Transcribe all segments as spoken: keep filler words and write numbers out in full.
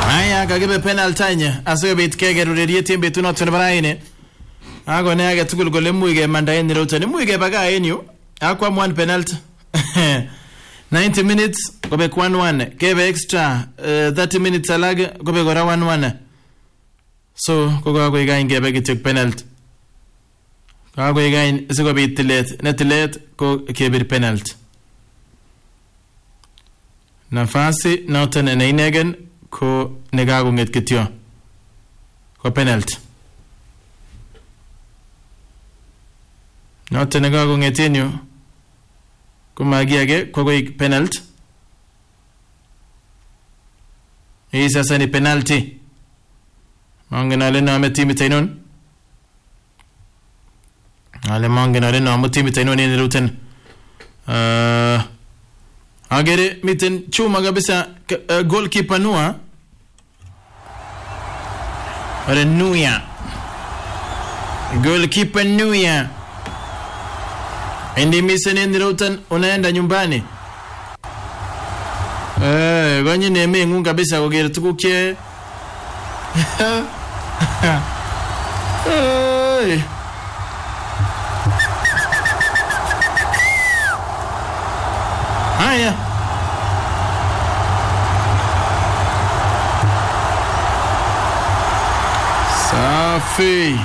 Aya kagibe penalty nya asikobit kegerureriet tembe tunoton baraine. Ako ne age tugul kole muige mandaen ni roten muige baga en yu. Akwa one penalty. ninety minutes kobe one one kebe extra uh, thirty minutes alag kobe gora one one. So kogo ko igain gebe gitek penalty. Kago igain sikobit tilet ne tilet ko kebir penalty. Nafasi noton ne inegen ko negago nget kityo ko penalty. Noton negago ngetenyo ko magiage ko go penalty. Isa sani penalty. Mangenale no ame timi tainon. Ale mangenale no ame timi tainon ni ruten. Uh Agere miten chuma kabisa uh, goalkeeper Nua. Ore Nuya. Goalkeeper Nuya. Endi miseni ndirotan unaenda nyumbani. Eh, ganye neme ngun kabisa kogere tukuke. Eh. Haya. Safi.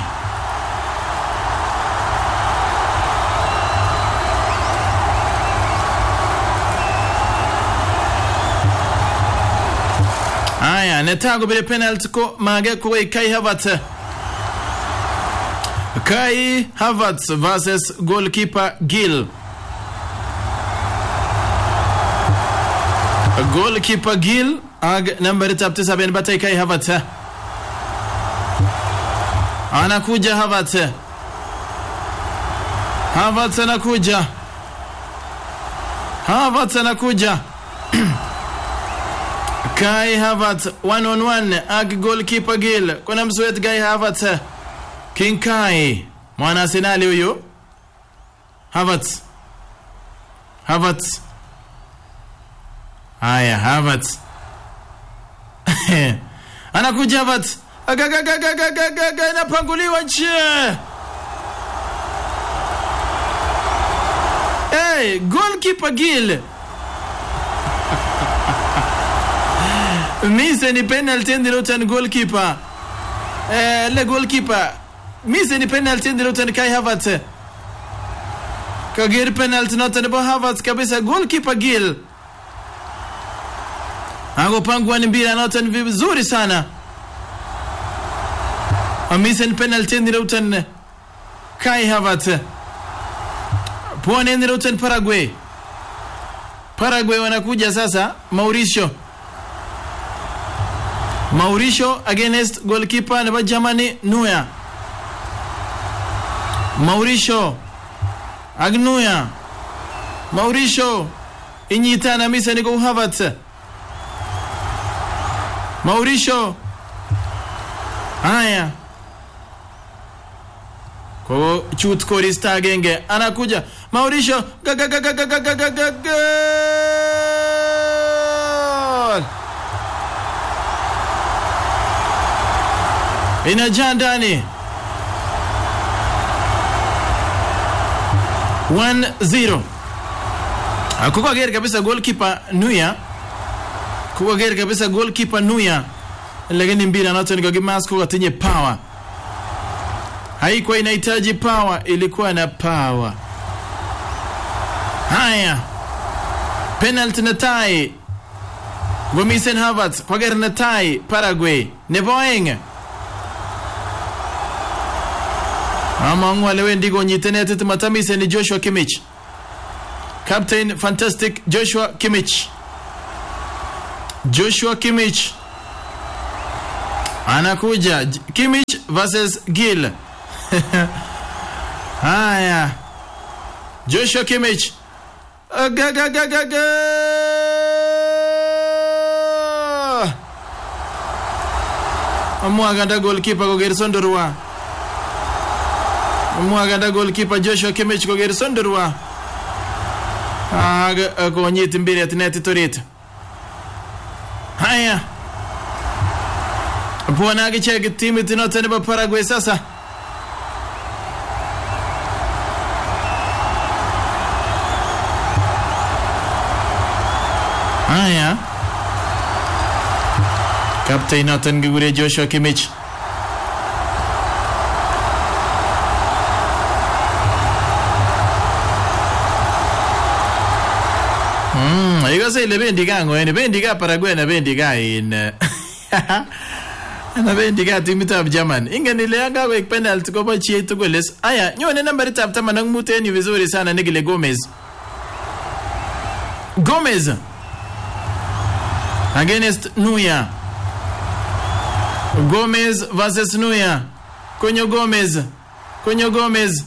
Haya, netago bile penalty ko mage ko Kai Havertz. Kai Havertz versus goalkeeper Gill. Goalkeeper Gill ag number chapter seven batay Kai Havertz. Anakuja Havertz. Havertz anakuja. Havertz anakuja. Kai Havertz one on one ag goalkeeper Gill. Kuna mswet Kai Havertz. King Kai mwana Arsenal huyo. Havertz. Havertz. Haya, Havertz. Anakuja Havertz. Agagagagagagaga inapanguliwa nje. Hey, goalkeeper Gill. Mise ni penalty ndirotan goalkeeper. Eh, le goalkeeper. Mise ni penalty ndirotan Kai Havertz. Kagir penalty notan bo Havertz kabisa goalkeeper Gill. Hago pangwa ni mbira notan vizuri sana. Amisen penalty ndirotan Kai Havertz. Pone ndirotan Paraguay. Paraguay wanakuja sasa Mauricio. Mauricio against goalkeeper na Germany Neuer. Mauricio Agnuya. Mauricio inyita na misa ni go Havertz. Mauricio. Haya. Ko chut korista genge anakuja Mauricio gagagagagagagaga. Inajaa ndani. one zero. Kuko gere kabisa goalkeeper Neuer. Kuko gere kabisa goalkeeper Neuer. Lakini mbira nato niko gimas kwa tinye power. Haikuwa inahitaji power, ilikuwa na power. Haya. Penalty na tie. Gomisen Havertz kwa gere na tie Paraguay. Neboeng. Among wale wendigo nyitenete tumatamise ni Joshua Kimmich. Captain fantastic Joshua Kimmich. Joshua Kimmich. Anakuja Kimmich versus Gill. Haya. Joshua Kimmich. Agagagagaga. Amwaganda goalkeeper ko Gerson Dorwa. Mwaganda goalkeeper Joshua Kimmich ko Gerson Dorwa. Aga ko nyiti mbili atineti torita. Haya. Bwana akicheki timit noton nebo Paraguay sasa. Aya. Captain noton kikure Joshua Kimmich. Mm, ikose ile bendi ka ngwene, bendi ka Paraguay na bendi ka in. Na bendi ka timitab German. Ingen ile yanga kwa penalty kwa bachi yetu goles. Aya, nyone nambari tap tama nang muteni vizuri sana Nigile Gomez. Gomez against Neuer. Gomez versus Neuer. Konyo Gomez. Konyo Gomez.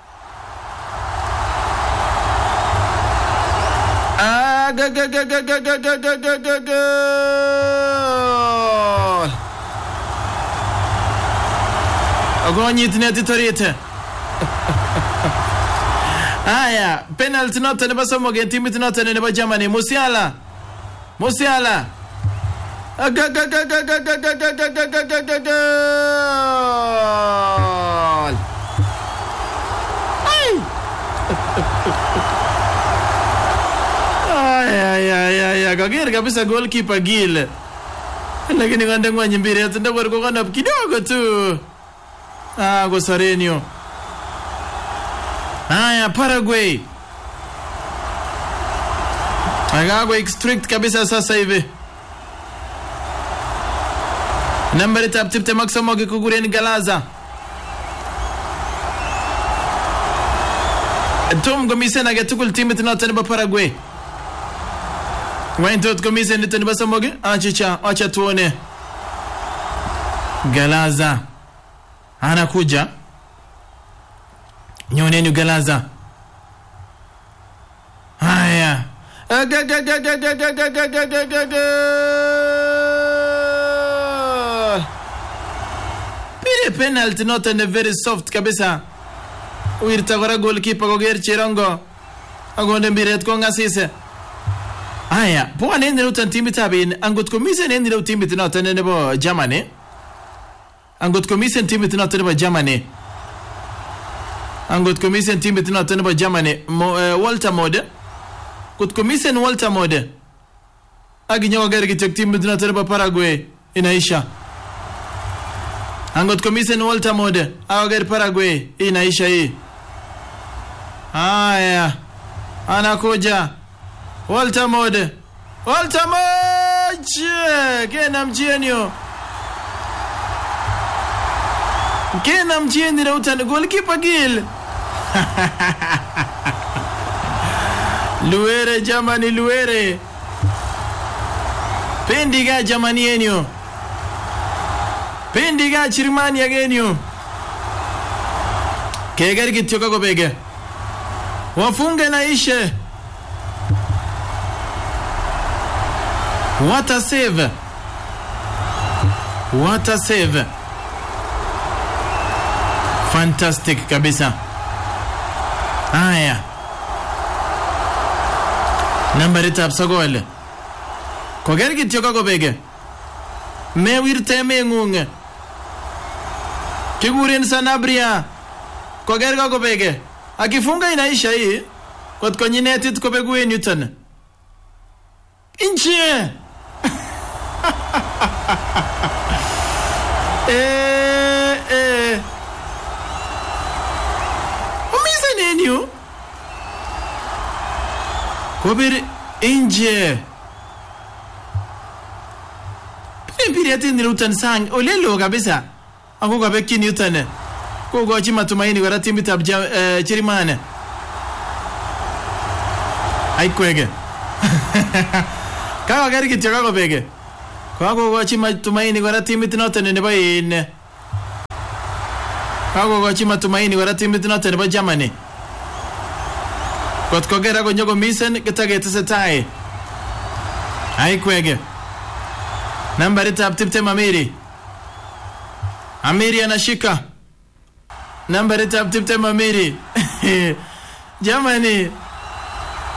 Ah, ga ga ga ga ga ga ga ga ga ga. Agonyit neti torite. Aya, penalty note nebo somo gen timit note nebo Germany. Musiala. Musiala. Aga ga ga ga ga ga ga ga ga ga ga ga ga ga. Ay. Ay ay ay ay, kagir kabisa goalkeeper Gil. Lakini ngande ngwanyi mbili atenda kwa kukana kidogo tu. Ah, Gosarenio. Aya, Paraguay. Agagwa strict kabisa sasa hivi. Nambari tap tipte Maximogi kugureni Galaza. Tom Gomise na getukul timit na tani ba Paraguay. Waintot Gomise ni tani ba Samogi. Achicha, acha tuone. Galaza. Anakuja. Nyoneni Galaza. Haya. Pire penalty not and very soft kabisa. Uirtagora goalkeeper koger chirongo. Agonde mbiret ko ngasise. Haya, po nende utan timit abin angot komise nende ut timit not and nebo Germany. Angot komise timit not nebo Germany. Angot komise timit not nebo Germany. Walter Mode. Kut komise Walter Mode. Aginyo gari kitek timit not nebo Paraguay inaisha. Angot komise Walter Mode. Agari Paraguay inaisha hii. Haya. Anakuja. Walter Mode. Walter Mode. Kena mjienyo. Kena mjieni na utani goalkeeper Gil. Luere Germany Luere. Pendiga Germany enyo. Pendiga Chirimani agenyo. Kegari kityoka kobege. Wafunge na ishe. What a save. What a save. Fantastic kabisa. Aya. Nambari tap sagole. Kogeri kityoka kobege. Me wirte me ngunge. Kiguren Sanabria. Kogeri kobege. Akifunga inaisha hii. Kot konyinetit kobegu Newton. Inchie. eh eh. Umiza nenyu. Kobiri inje. Piri ati Newton sang olelo kabisa. Ako kabeki Newton. Kogochi matumaini kwa timu tab uh, Chirimane. Aikwege. Kawa gari kityoka kobege. Kwa kogochi matumaini kwa timu tinote nebo in. Kwa kogochi matumaini kwa timu tinote nebo Germany. Kot kogera konyogo misen kitagete setai. Aikwege. Nambari tab tipte Amiri. Amiri anashika. Nambari tab tipte Amiri. Germany